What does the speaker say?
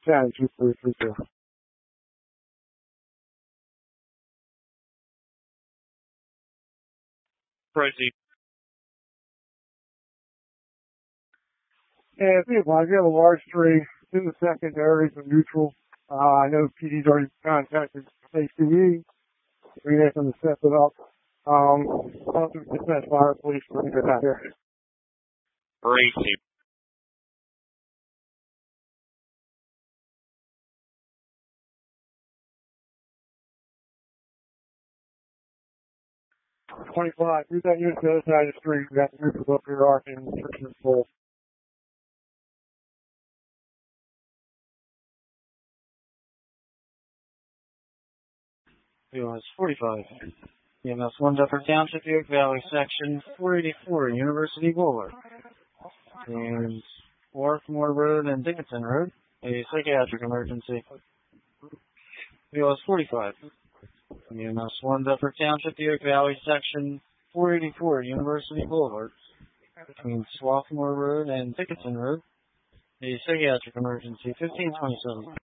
County 2332. Proceed. And if you have a large tree in the secondaries and neutral, I know PD's already contacted ACE. We have them to set it up. I'll do dispatch fire police when we get out here. Proceed. $25. Use that unit to the other side of the street. We got the neutral up here arcing restrictions full. EMS 45. EMS 1 Duffer Township, York Valley, section 484, University Boulevard. And Swarthmore Road and Dickinson Road, a psychiatric emergency. EMS 45. EMS 1 Duffer Township, York Valley, section 484, University Boulevard. Between Swarthmore Road and Dickinson Road, a psychiatric emergency, 1527.